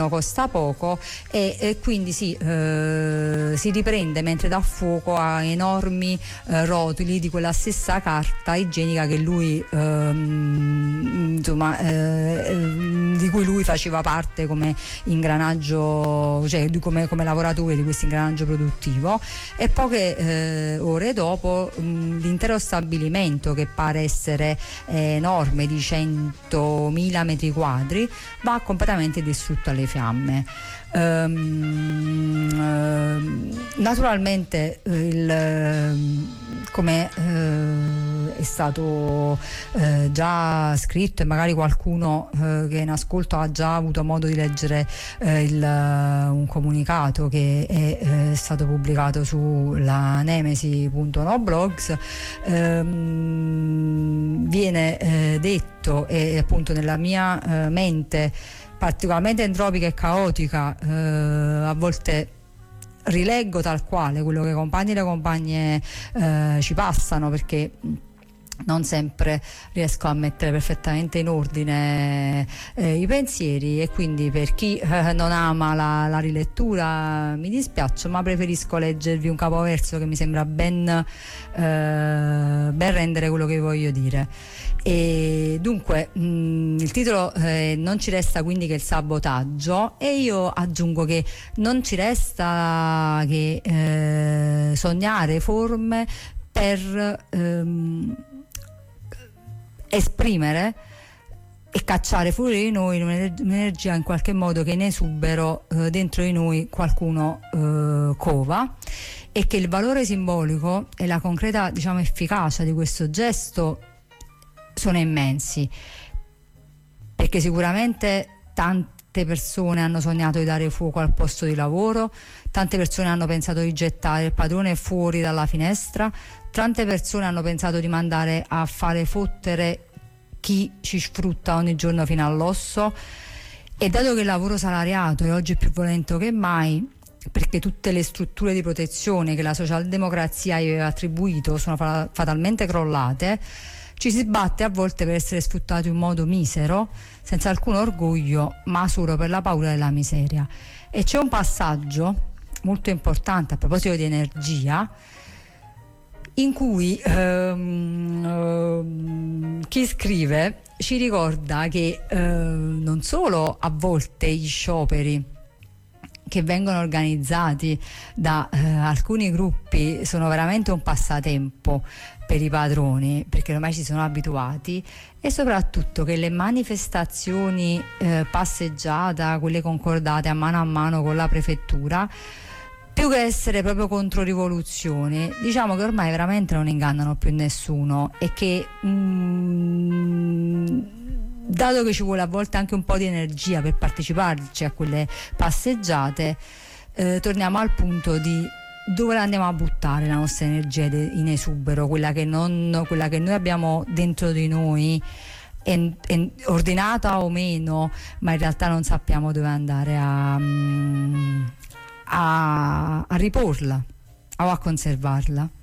costa poco e quindi si riprende mentre dà fuoco a enormi rotoli di quella stessa carta igienica che lui di cui lui faceva parte come ingranaggio, cioè come lavoratore di questo ingranaggio produttivo, e poche ore dopo l'intero stabilimento, che pare essere enorme, di 100.000 metri quadri, va completamente distrutto alle fiamme. Naturalmente come è stato già scritto, e magari qualcuno che è in ascolto ha già avuto modo di leggere un comunicato che è stato pubblicato sulla nemesi.noblogs, viene detto, e appunto nella mia mente particolarmente entropica e caotica, a volte rileggo tal quale quello che i compagni e le compagne ci passano, perché non sempre riesco a mettere perfettamente in ordine i pensieri, e quindi per chi non ama la rilettura mi dispiaccio, ma preferisco leggervi un capoverso che mi sembra ben rendere quello che voglio dire. E dunque il titolo non ci resta quindi che il sabotaggio, e io aggiungo che non ci resta che sognare forme per esprimere e cacciare fuori di noi un'energia in qualche modo che in esubero dentro di noi qualcuno cova, e che il valore simbolico e la concreta, diciamo, efficacia di questo gesto sono immensi, perché sicuramente tante persone hanno sognato di dare fuoco al posto di lavoro, tante persone hanno pensato di gettare il padrone fuori dalla finestra, tante persone hanno pensato di mandare a fare fottere chi ci sfrutta ogni giorno fino all'osso. E dato che il lavoro salariato è oggi più violento che mai, perché tutte le strutture di protezione che la socialdemocrazia gli aveva attribuito sono fatalmente crollate, ci si batte a volte per essere sfruttati in modo misero, senza alcun orgoglio, ma solo per la paura della miseria. E c'è un passaggio molto importante a proposito di energia, in cui chi scrive ci ricorda che non solo a volte gli scioperi che vengono organizzati da alcuni gruppi sono veramente un passatempo per i padroni, perché ormai ci sono abituati, e soprattutto che le manifestazioni passeggiata, quelle concordate a mano con la prefettura, più che essere proprio contro rivoluzione, diciamo che ormai veramente non ingannano più nessuno, e che dato che ci vuole a volte anche un po' di energia per parteciparci a quelle passeggiate, torniamo al punto di dove la andiamo a buttare la nostra energia in esubero, quella che noi abbiamo dentro di noi, ordinata o meno, ma in realtà non sappiamo dove andare a riporla o a conservarla.